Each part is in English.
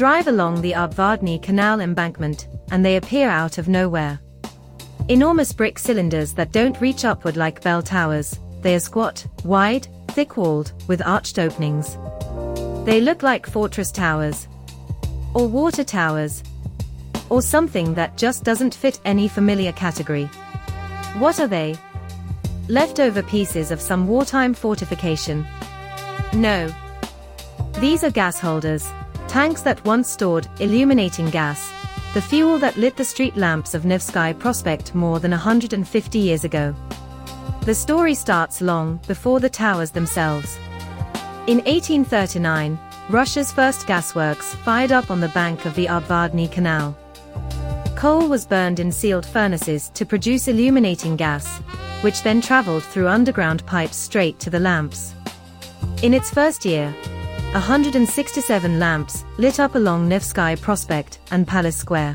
drive along the Obvodny Canal embankment, and they appear out of nowhere. Enormous brick cylinders that don't reach upward like bell towers, they are squat, wide, thick-walled, with arched openings. They look like fortress towers, or water towers, or something that just doesn't fit any familiar category. What are they? Leftover pieces of some wartime fortification? No. These are gas holders, tanks that once stored illuminating gas, the fuel that lit the street lamps of Nevsky Prospect more than 150 years ago. The story starts long before the towers themselves. In 1839, Russia's first gasworks fired up on the bank of the Obvodny Canal. Coal was burned in sealed furnaces to produce illuminating gas, which then traveled through underground pipes straight to the lamps. In its first year, 167 lamps lit up along Nevsky Prospect and Palace Square.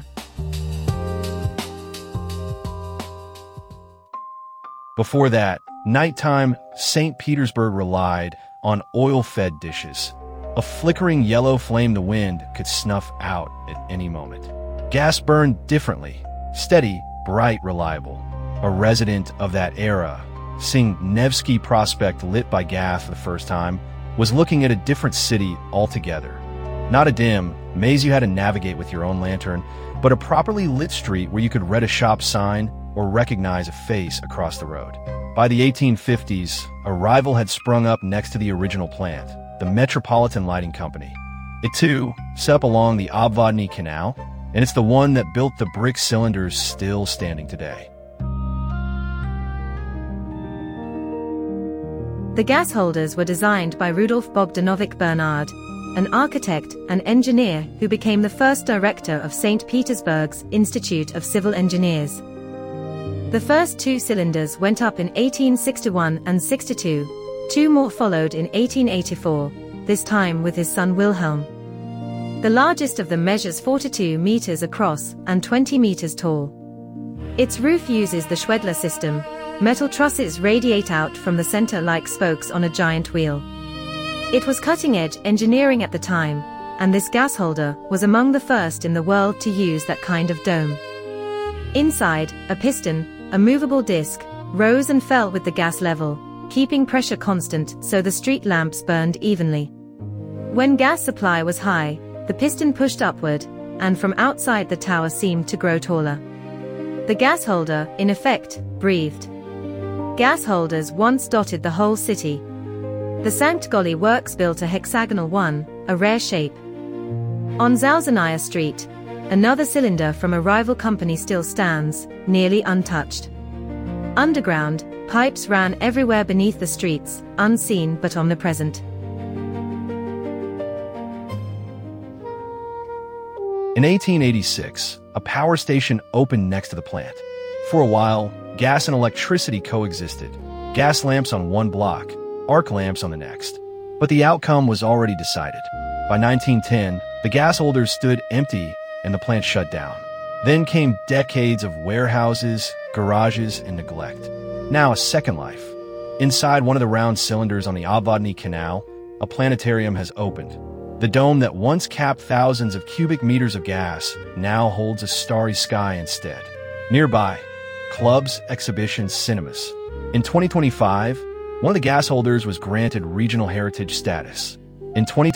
Before that, nighttime St. Petersburg relied on oil-fed dishes. A flickering yellow flame the wind could snuff out at any moment. Gas burned differently, steady, bright, reliable. A resident of that era, seeing Nevsky Prospect lit by gas for the first time, was looking at a different city altogether. Not a dim maze you had to navigate with your own lantern, but a properly lit street where you could read a shop sign or recognize a face across the road. By the 1850s, a rival had sprung up next to the original plant, the Metropolitan Lighting Company. It too set up along the Obvodny Canal, and it's the one that built the brick cylinders still standing today. The gas holders were designed by Rudolf Bogdanovich Bernard, an architect and engineer who became the first director of St. Petersburg's Institute of Civil Engineers. The first two cylinders went up in 1861 and 62, two more followed in 1884, this time with his son Wilhelm. The largest of them measures 42 meters across and 20 meters tall. Its roof uses the Schwedler system. Metal trusses radiate out from the center like spokes on a giant wheel. It was cutting-edge engineering at the time, and this gas holder was among the first in the world to use that kind of dome. Inside, a piston, a movable disc, rose and fell with the gas level, keeping pressure constant so the street lamps burned evenly. When gas supply was high, the piston pushed upward, and from outside the tower seemed to grow taller. The gas holder, in effect, breathed. Gas holders once dotted the whole city. The Sankt Golly Works built a hexagonal one, a rare shape. On Zalzhanaya Street, another cylinder from a rival company still stands, nearly untouched. Underground, pipes ran everywhere beneath the streets, unseen but omnipresent. In 1886, a power station opened next to the plant. For a while, gas and electricity coexisted, gas lamps on one block, arc lamps on the next. But the outcome was already decided. By 1910, the gas holders stood empty and the plant shut down. Then came decades of warehouses, garages, and neglect. Now a second life. Inside one of the round cylinders on the Obvodny Canal, a planetarium has opened. The dome that once capped thousands of cubic meters of gas now holds a starry sky instead. Nearby, clubs, exhibitions, cinemas. In 2025, one of the gas holders was granted regional heritage status. In 2020,